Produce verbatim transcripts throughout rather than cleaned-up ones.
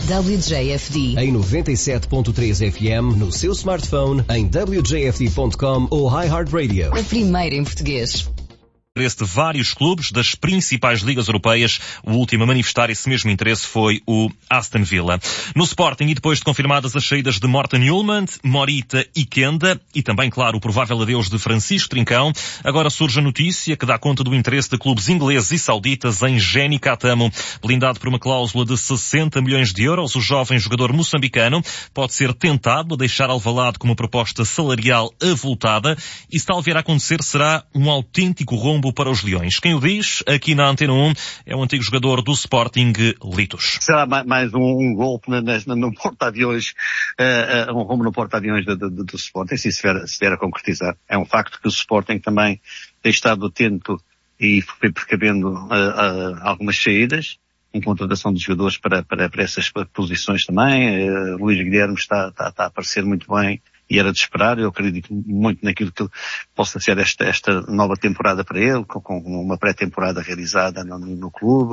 W J F D. Em noventa e sete ponto três F M, no seu smartphone, em w j f d ponto com ou iHeartRadio. A primeira em português. Interesse de vários clubes das principais ligas europeias. O último a manifestar esse mesmo interesse foi o Aston Villa. No Sporting, e depois de confirmadas as saídas de Morten Hjulmand, Morita e Kenda, e também, claro, o provável adeus de Francisco Trincão, agora surge a notícia que dá conta do interesse de clubes ingleses e sauditas em Geni Katamo. Blindado por uma cláusula de sessenta milhões de euros, o jovem jogador moçambicano pode ser tentado a deixar Alvalade com uma proposta salarial avultada, e se tal vier a acontecer, será um autêntico rombo para os Leões. Quem o diz, aqui na Antena um, é o antigo jogador do Sporting, Litos. Será mais um, um golpe na, na, no porta-aviões, uh, uh, um rumo no porta-aviões do, do, do Sporting, se isso vier, se vier a concretizar. É um facto que o Sporting também tem estado atento e foi precavendo uh, uh, algumas saídas em contratação de jogadores para, para, para essas posições também. Uh, Luís Guilherme está, está, está a aparecer muito bem. E era de esperar, eu acredito muito naquilo que possa ser esta, esta nova temporada para ele, com, com uma pré-temporada realizada no, no clube.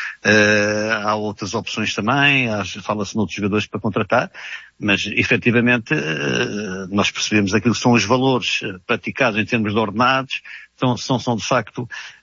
Uh, há outras opções também, fala-se noutros jogadores para contratar, mas efetivamente uh, nós percebemos aquilo que são os valores praticados em termos de ordenados. São, são, são de facto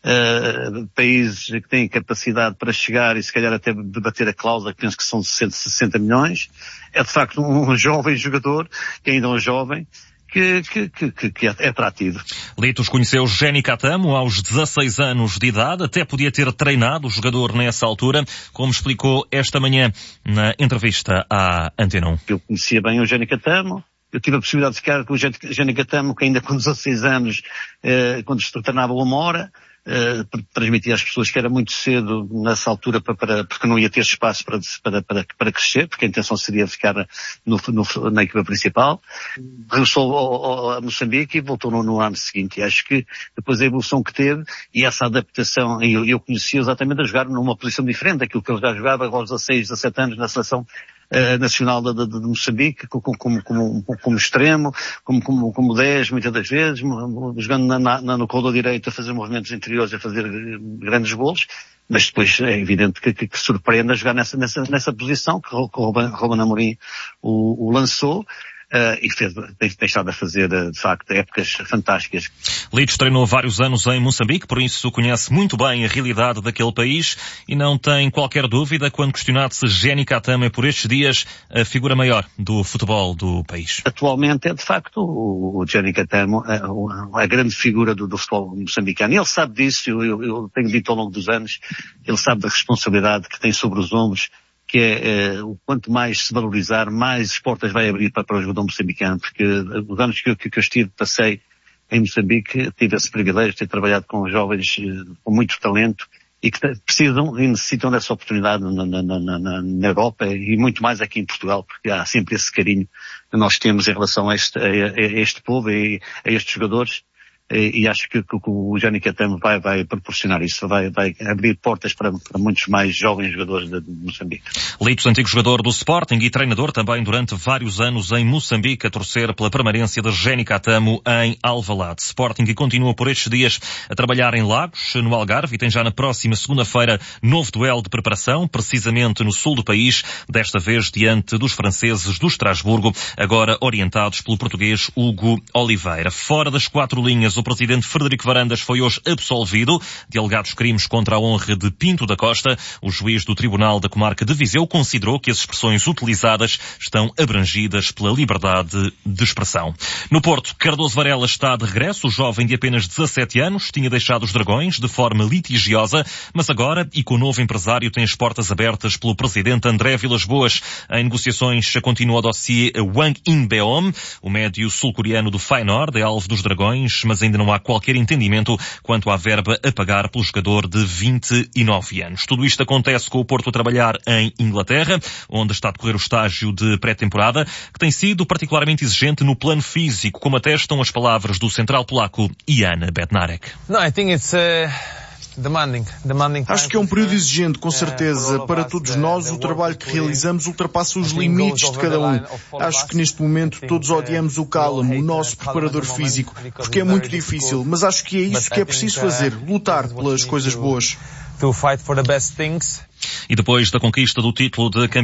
uh, países que têm capacidade para chegar e se calhar até debater a cláusula, que penso que são de sessenta milhões. É de facto um, um jovem jogador, que ainda é um jovem, que, que, que, que é atrativo. Litos conheceu Geni Katamo aos dezasseis anos de idade, até podia ter treinado o jogador nessa altura, como explicou esta manhã na entrevista à Antena um. Eu conhecia bem o Geni Katamo. Eu tive a possibilidade de ficar com o Geni Katamo, que ainda com dezasseis anos, eh, quando se tornava uma hora, eh, transmitia às pessoas que era muito cedo nessa altura, para, para, porque não ia ter espaço para, para, para, para crescer, porque a intenção seria ficar no, no, na equipa principal. Regressou ao, ao, a Moçambique e voltou no, no ano seguinte. E acho que depois a evolução que teve e essa adaptação, e eu, eu conhecia exatamente a jogar numa posição diferente daquilo que ele já jogava aos dezasseis, dezassete anos na seleção Uh, nacional de, de, de Moçambique, como, como, como, como extremo, como, como, como dez, muitas das vezes, jogando na, na, no corredor direito a fazer movimentos interiores, a fazer grandes golos, mas depois é evidente que, que, que surpreende a jogar nessa, nessa, nessa posição que o Ruben Amorim o, o lançou. Uh, e fez, tem, tem estado a fazer, uh, de facto, épocas fantásticas. Litos treinou vários anos em Moçambique, por isso conhece muito bem a realidade daquele país e não tem qualquer dúvida quando questionado se Geni Katamo é por estes dias a figura maior do futebol do país. Atualmente é, de facto, o, o Geni Katamo a, a grande figura do, do futebol moçambicano. Ele sabe disso, eu, eu, eu tenho dito ao longo dos anos, ele sabe da responsabilidade que tem sobre os ombros, que é, é o quanto mais se valorizar, mais as portas vai abrir para, para o jogador moçambicano, porque os anos que eu, que eu estive, passei em Moçambique, tive esse privilégio de ter trabalhado com jovens com muito talento e que precisam e necessitam dessa oportunidade na, na, na, na, na Europa e muito mais aqui em Portugal, porque há sempre esse carinho que nós temos em relação a este, a, a este povo e a estes jogadores. E acho que, que, que o Geni Katamo vai, vai proporcionar isso, vai, vai abrir portas para, para muitos mais jovens jogadores de, de Moçambique. Litos, antigo jogador do Sporting e treinador também durante vários anos em Moçambique, a torcer pela permanência de Geni Katamo em Alvalade. Sporting que continua por estes dias a trabalhar em Lagos, no Algarve, e tem já na próxima segunda-feira novo duelo de preparação, precisamente no sul do país, desta vez diante dos franceses do Estrasburgo, agora orientados pelo português Hugo Oliveira. Fora das quatro linhas, o presidente Frederico Varandas foi hoje absolvido de alegados crimes contra a honra de Pinto da Costa. O juiz do Tribunal da Comarca de Viseu considerou que as expressões utilizadas estão abrangidas pela liberdade de expressão. No Porto, Cardoso Varela está de regresso. O jovem de apenas dezassete anos tinha deixado os Dragões de forma litigiosa, mas agora, e com o novo empresário, tem as portas abertas pelo presidente André Vilas-Boas. Em negociações continua o dossiê Wang In-beom, o médio sul-coreano do Feyenoord, é alvo dos Dragões, mas ainda não há qualquer entendimento quanto à verba a pagar pelo jogador de vinte e nove anos. Tudo isto acontece com o Porto a trabalhar em Inglaterra, onde está a decorrer o estágio de pré-temporada, que tem sido particularmente exigente no plano físico, como atestam as palavras do central polaco Jan Bednarek. No, I think it's uh... Demanding. Demanding. Acho que é um período exigente, com certeza. Para todos nós, o trabalho que realizamos ultrapassa os limites de cada um. Acho que neste momento todos odiamos o Callum, o nosso preparador físico, porque é muito difícil, mas acho que é isso que é preciso fazer, lutar pelas coisas boas. E depois da conquista do título de campeão